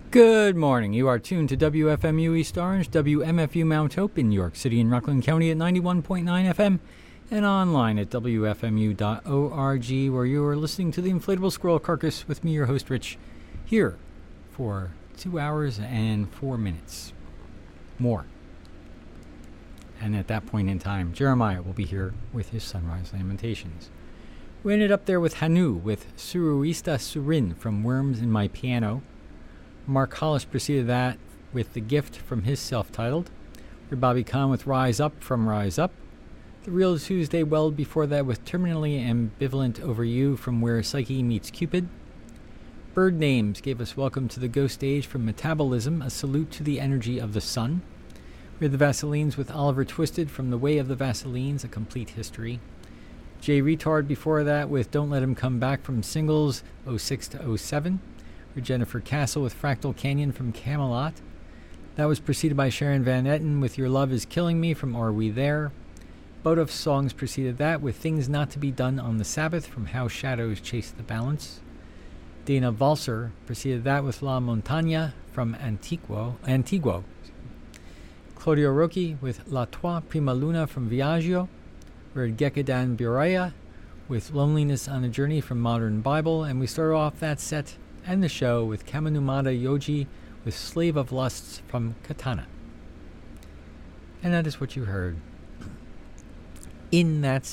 Good morning. You are tuned to WFMU East Orange, WMFU Mount Hope in York City and Rockland County at 91.9 FM and online at WFMU.org, where you are listening to the Inflatable Squirrel Carcass with me, your host, Rich, here for 2 hours and 4 minutes. More. And at that point in time, Jeremiah will be here with his Sunrise Lamentations. We ended up there with Hanu with Suruista Surin from Worms in My Piano. Mark Hollis preceded that with The Gift from his self-titled. Bobby Kahn with Rise Up from Rise Up. The Real Tuesday Weld before that with Terminally Ambivalent Over You from Where Psyche Meets Cupid. Bird Names gave us Welcome to the Ghost Age from Metabolism, a salute to the energy of the sun. We had the Vaselines with Oliver Twisted from The Way of the Vaselines, a complete history. Jay Retard before that with Don't Let Him Come Back from Singles 06 to 07. Jennifer Castle with Fractal Canyon from Camelot. That was preceded by Sharon Van Etten with Your Love Is Killing Me from Are We There. Boduf's songs preceded that with Things Not to Be Done on the Sabbath from How Shadows Chase the Balance. Dana Valser preceded that with La Montaña from Antiguo. Claudio Rocchi with La Tua Prima Luna from Viaggio. We heard Gekadan Biraya with Loneliness on a Journey from Modern Bible. And we started off that set and the show with Kamanumada Yoji with Slave of Lusts from Katana. And that is what you heard in that